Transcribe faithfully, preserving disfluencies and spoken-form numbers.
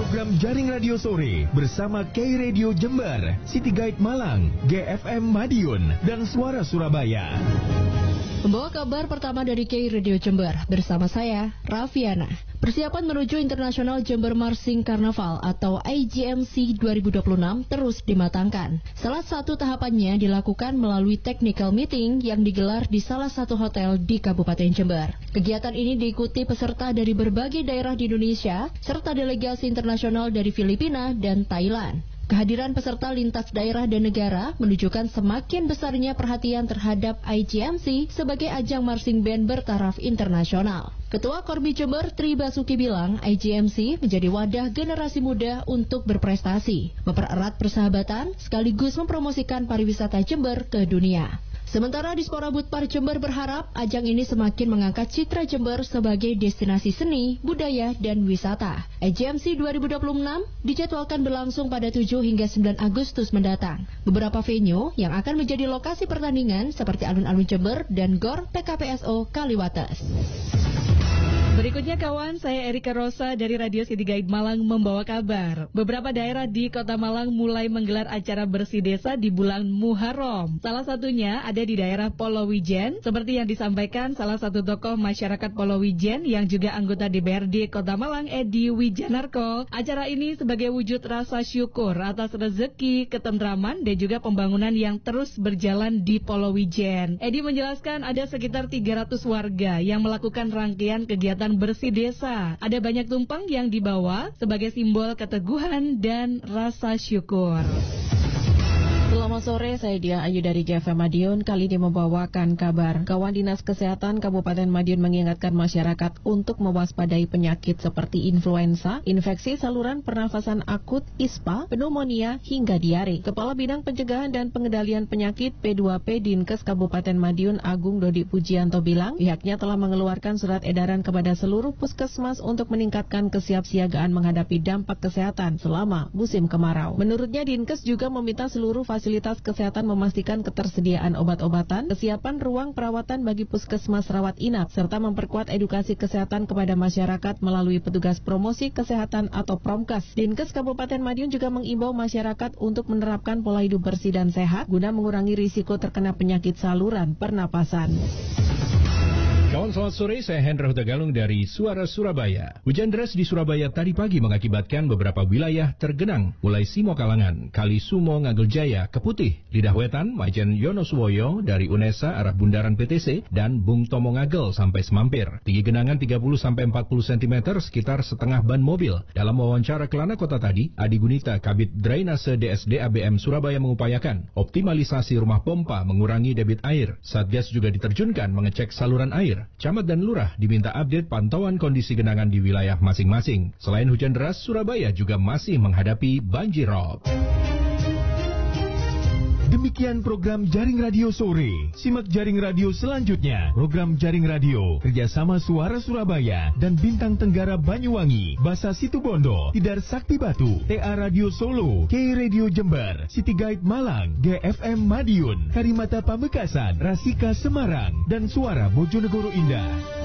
program Jaring Radio Sore bersama K Radio Jember, City Guide Malang, G F M Madiun, dan Suara Surabaya. Membawa kabar pertama dari K Radio Jember bersama saya, Raffiana. Persiapan menuju International Jember Marching Carnival atau I J M C dua ribu dua puluh enam terus dimatangkan. Salah satu tahapannya dilakukan melalui technical meeting yang digelar di salah satu hotel di Kabupaten Jember. Kegiatan ini diikuti peserta dari berbagai daerah di Indonesia serta delegasi internasional dari Filipina dan Thailand. Kehadiran peserta lintas daerah dan negara menunjukkan semakin besarnya perhatian terhadap I J M C sebagai ajang marching band bertaraf internasional. Ketua Korbi Jember Tri Basuki bilang I J M C menjadi wadah generasi muda untuk berprestasi, mempererat persahabatan sekaligus mempromosikan pariwisata Jember ke dunia. Sementara Dispora Budpar Jember berharap ajang ini semakin mengangkat citra Jember sebagai destinasi seni, budaya, dan wisata. I J M C dua ribu dua puluh enam dijadwalkan berlangsung pada tujuh hingga sembilan Agustus mendatang. Beberapa venue yang akan menjadi lokasi pertandingan seperti alun-alun Jember dan Gor P K P S O Kaliwates. Berikutnya kawan, saya Erika Rosa dari Radio City Guide Malang membawa kabar. Beberapa daerah di Kota Malang mulai menggelar acara bersih desa di bulan Muharram. Salah satunya ada di daerah Polowijen, seperti yang disampaikan salah satu tokoh masyarakat Polowijen yang juga anggota D P R D Kota Malang, Edi Wijanarko. Acara ini sebagai wujud rasa syukur atas rezeki, ketentraman, dan juga pembangunan yang terus berjalan di Polowijen. Edi menjelaskan ada sekitar tiga ratus warga yang melakukan rangkaian kegiatan bersih desa. Ada banyak tumpeng yang dibawa sebagai simbol keteguhan dan rasa syukur. Selamat sore, saya Dia Ayu dari G F M Madiun. Kali ini membawakan kabar. Kawan Dinas Kesehatan Kabupaten Madiun mengingatkan masyarakat untuk mewaspadai penyakit seperti influenza, infeksi saluran pernafasan akut, ispa, pneumonia, hingga diare. Kepala Bidang Pencegahan dan Pengendalian Penyakit P dua P Dinkes Kabupaten Madiun Agung Dodi Pujianto bilang, pihaknya telah mengeluarkan surat edaran kepada seluruh puskesmas untuk meningkatkan kesiapsiagaan menghadapi dampak kesehatan selama musim kemarau. Menurutnya, Dinkes juga meminta seluruh fasilitas kesehatan memastikan ketersediaan obat-obatan, kesiapan ruang perawatan bagi puskesmas rawat inap, serta memperkuat edukasi kesehatan kepada masyarakat melalui petugas promosi kesehatan atau Promkes. Dinkes Kabupaten Madiun juga mengimbau masyarakat untuk menerapkan pola hidup bersih dan sehat guna mengurangi risiko terkena penyakit saluran pernapasan. Kawan selamat sore, saya Hendra Hutagalung dari Suara Surabaya. Hujan deras di Surabaya tadi pagi mengakibatkan beberapa wilayah tergenang, mulai Simo Kalangan, Kali Sumo, Ngagel Jaya, Keputih, Lidah Wetan, Majen Yonoswoyo dari Unesa arah Bundaran P T C, dan Bung Tomo Ngagel sampai Semampir. Tinggi genangan tiga puluh sampai empat puluh sentimeter, sekitar setengah ban mobil. Dalam wawancara Kelana Kota tadi, Adi Gunita, Kabid Drainase D S D A B M Surabaya mengupayakan optimalisasi rumah pompa mengurangi debit air. Satgas juga diterjunkan mengecek saluran air. Camat dan lurah diminta update pantauan kondisi genangan di wilayah masing-masing. Selain hujan deras, Surabaya juga masih menghadapi banjir rob. Demikian program Jaring Radio Sore. Simak Jaring Radio selanjutnya. Program Jaring Radio kerjasama Suara Surabaya dan Bintang Tenggara Banyuwangi, Basa Situbondo, Tidar Sakti Batu, T A Radio Solo, K Radio Jember, City Guide Malang, G F M Madiun, Karimata Pamekasan, Rasika Semarang, dan Suara Bojonegoro Indah.